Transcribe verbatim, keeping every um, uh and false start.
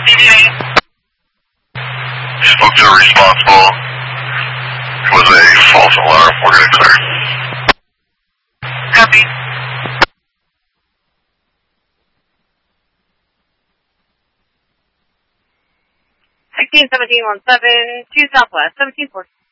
Spoke to a responsible. It was a false alarm. We're going to clear. Copy. sixteen seventeen one seven, two Southwest, seventeen four.